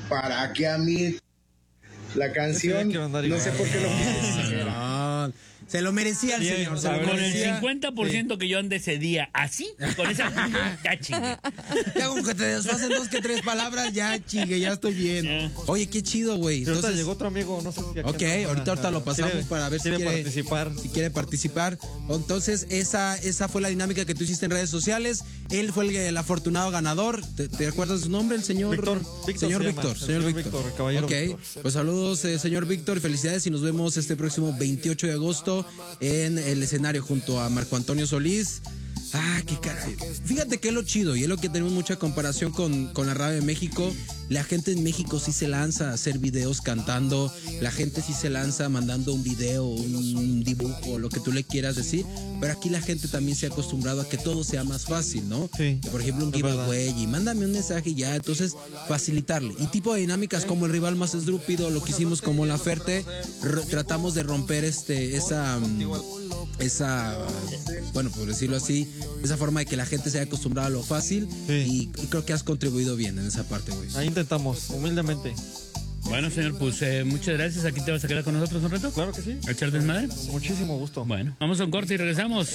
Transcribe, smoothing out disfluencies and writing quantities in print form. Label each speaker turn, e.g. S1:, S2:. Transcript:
S1: para que a mí la canción, no sé por qué lo quise.
S2: No, se lo merecía el señor. Se lo
S3: Con el
S2: merecía.
S3: 50% que yo ande ese día así, con esa ya chingue.
S2: Ya como que te desfasen 2 que 3 palabras, ya chingue, ya estoy bien.
S3: Sí.
S2: Oye, qué chido, güey.
S4: Ahorita
S2: Entonces,
S4: llegó otro amigo, no sé si aquí
S2: ok,
S4: anda.
S2: ahorita lo pasamos para ver si quiere
S4: participar.
S2: Si quiere participar. Entonces, esa fue la dinámica que tú hiciste en redes sociales. Él fue el afortunado ganador. ¿Te acuerdas su nombre? El señor
S4: Víctor.
S2: Señor
S4: se
S2: Víctor.
S4: llama.
S2: Señor
S4: Víctor, el caballero
S2: Ok,
S4: Víctor.
S2: pues saludos, señor Víctor. Felicidades y nos vemos este próximo 28 de agosto en el escenario junto a Marco Antonio Solís. Ah, qué caray. Fíjate que es lo chido y es lo que tenemos mucha comparación con la radio de México. La gente en México sí se lanza a hacer videos cantando. La gente sí se lanza mandando un video, un dibujo, lo que tú le quieras decir. Pero aquí la gente también se ha acostumbrado a que todo sea más fácil, ¿no?
S4: Sí,
S2: Por ejemplo, un
S4: es verdad.
S2: giveaway y mándame un mensaje y ya. Entonces, facilitarle. Y tipo de dinámicas como el rival más estúpido, lo que hicimos como la Ferte, tratamos de romper esa, bueno, por decirlo así, esa forma de que la gente se haya acostumbrado a lo fácil.
S4: Sí.
S2: Y creo que has contribuido bien en esa parte, güey.
S4: Ahí intentamos, humildemente.
S3: Bueno, señor, pues muchas gracias. Aquí te vas a quedar con nosotros un rato.
S4: Claro que sí.
S3: ¿A echar desmadre?
S4: Muchísimo gusto.
S3: Bueno, vamos a un corte y regresamos.